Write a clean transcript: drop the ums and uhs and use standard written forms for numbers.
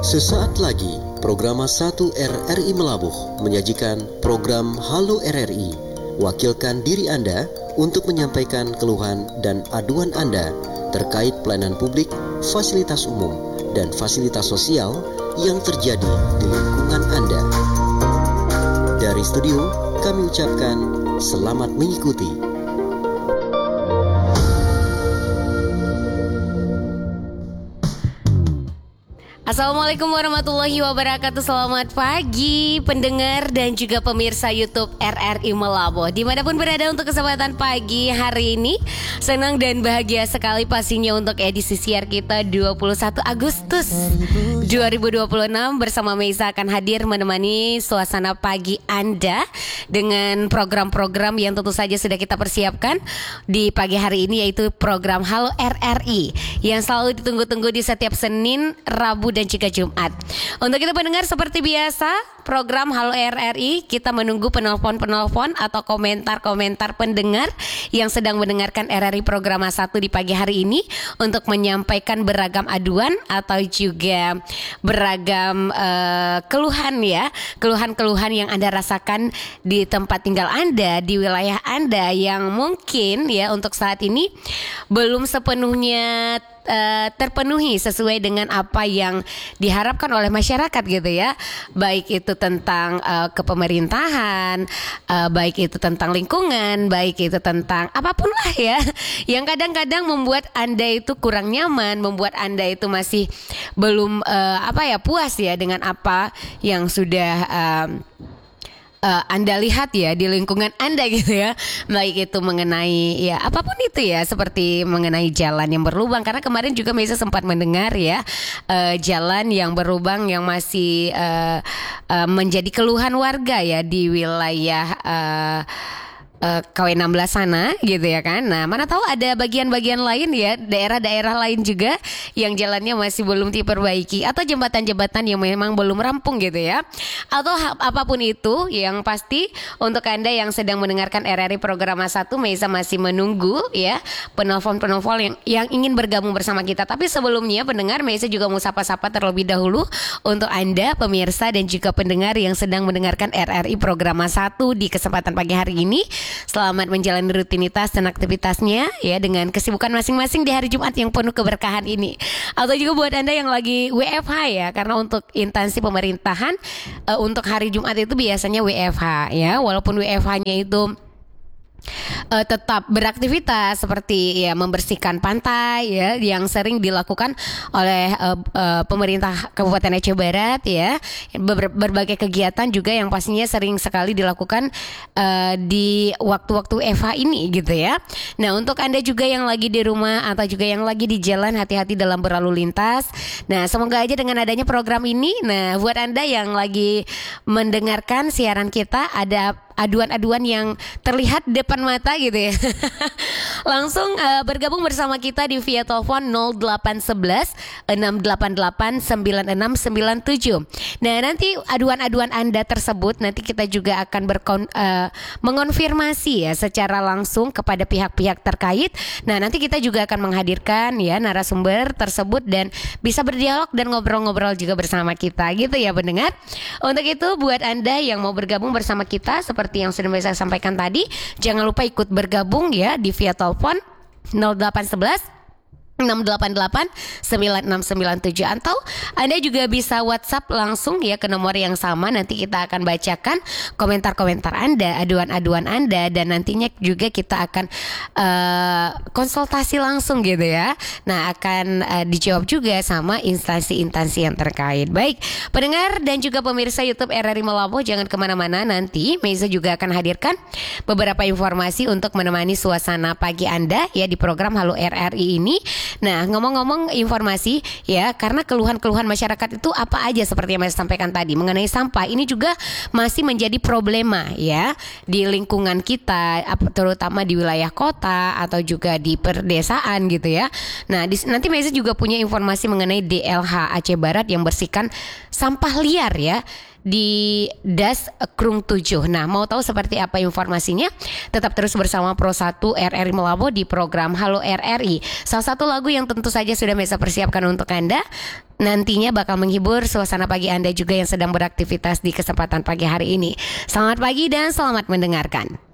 Sesaat lagi, Programa 1 RRI Melabuh menyajikan program Halo RRI. Wakilkan diri Anda untuk menyampaikan keluhan dan aduan Anda terkait pelayanan publik, fasilitas umum, dan fasilitas sosial yang terjadi di lingkungan Anda. Dari studio, kami ucapkan selamat mengikuti. Assalamualaikum warahmatullahi wabarakatuh. Selamat pagi pendengar dan juga pemirsa YouTube RRI Melabuh dimanapun berada. Untuk kesempatan pagi hari ini senang dan bahagia sekali pastinya untuk edisi siar kita 21 Agustus 2026 bersama Meiza akan hadir menemani suasana pagi Anda dengan program-program yang tentu saja sudah kita persiapkan di pagi hari ini, yaitu program Halo RRI yang selalu ditunggu-tunggu di setiap Senin, Rabu dan juga Jumat. Untuk kita pendengar, seperti biasa program Halo RRI, kita menunggu penelpon-penelpon atau komentar-komentar pendengar yang sedang mendengarkan RRI Program 1 di pagi hari ini untuk menyampaikan beragam aduan atau juga beragam keluhan ya, keluhan-keluhan yang Anda rasakan di tempat tinggal Anda, di wilayah Anda yang mungkin ya untuk saat ini belum sepenuhnya terpenuhi sesuai dengan apa yang diharapkan oleh masyarakat gitu ya. Baik itu tentang kepemerintahan, baik itu tentang lingkungan, baik itu tentang apapun lah ya, yang kadang-kadang membuat Anda itu kurang nyaman, membuat Anda itu masih belum puas ya dengan apa yang sudah Anda lihat ya di lingkungan Anda gitu ya. Baik itu mengenai ya apapun itu ya, seperti mengenai jalan yang berlubang, karena kemarin juga Meiza sempat mendengar ya jalan yang berlubang yang masih menjadi keluhan warga ya di wilayah KW16 sana gitu ya kan. Nah, mana tahu ada bagian-bagian lain ya, daerah-daerah lain juga yang jalannya masih belum diperbaiki, atau jembatan-jembatan yang memang belum rampung gitu ya. Atau apapun itu, yang pasti untuk Anda yang sedang mendengarkan RRI Program 1, Meiza masih menunggu ya penelpon-penelpon yang ingin bergabung bersama kita. Tapi sebelumnya pendengar, Meiza juga mau sapa-sapa terlebih dahulu untuk Anda pemirsa dan juga pendengar yang sedang mendengarkan RRI Program 1 di kesempatan pagi hari ini. Selamat menjalani rutinitas dan aktivitasnya ya dengan kesibukan masing-masing di hari Jumat yang penuh keberkahan ini. Atau juga buat Anda yang lagi WFH ya, karena untuk instansi pemerintahan untuk hari Jumat itu biasanya WFH ya. Walaupun WFH-nya itu tetap beraktivitas seperti ya membersihkan pantai ya yang sering dilakukan oleh pemerintah Kabupaten Aceh Barat ya. Berbagai kegiatan juga yang pastinya sering sekali dilakukan di waktu-waktu WFH ini gitu ya. Nah, untuk Anda juga yang lagi di rumah atau juga yang lagi di jalan, hati-hati dalam berlalu lintas. Nah, semoga aja dengan adanya program ini, nah buat Anda yang lagi mendengarkan siaran kita, ada aduan-aduan yang terlihat depan mata gitu ya. Langsung bergabung bersama kita di via telepon 0811 688 9697. Nah, nanti aduan-aduan Anda tersebut nanti kita juga akan mengonfirmasi ya secara langsung kepada pihak-pihak terkait. Nah, nanti kita juga akan menghadirkan ya narasumber tersebut dan bisa berdialog dan ngobrol-ngobrol juga bersama kita gitu ya pendengar. Untuk itu buat Anda yang mau bergabung bersama kita seperti yang sudah saya sampaikan tadi, jangan lupa ikut bergabung ya di via telepon 0811 688 9697, atau Anda juga bisa WhatsApp langsung ya ke nomor yang sama. Nanti kita akan bacakan komentar-komentar Anda, aduan-aduan Anda, dan nantinya juga kita akan konsultasi langsung gitu ya. Nah, akan dijawab juga sama instansi-instansi yang terkait. Baik, pendengar dan juga pemirsa YouTube RRI Melabuh, jangan kemana-mana. Nanti Meiza juga akan hadirkan beberapa informasi untuk menemani suasana pagi Anda ya di program Halo RRI ini. Nah, ngomong-ngomong informasi ya, karena keluhan-keluhan masyarakat itu apa aja seperti yang saya sampaikan tadi mengenai sampah, ini juga masih menjadi problema ya di lingkungan kita, terutama di wilayah kota atau juga di perdesaan gitu ya. Nah, nanti Meiza juga punya informasi mengenai DLH Aceh Barat yang bersihkan sampah liar ya di Das Krung 7. Nah, mau tahu seperti apa informasinya? Tetap terus bersama Pro 1 RRI Melabuh di program Halo RRI. Salah satu lagu yang tentu saja sudah Meiza persiapkan untuk Anda nantinya bakal menghibur suasana pagi Anda juga yang sedang beraktivitas di kesempatan pagi hari ini. Selamat pagi dan selamat mendengarkan.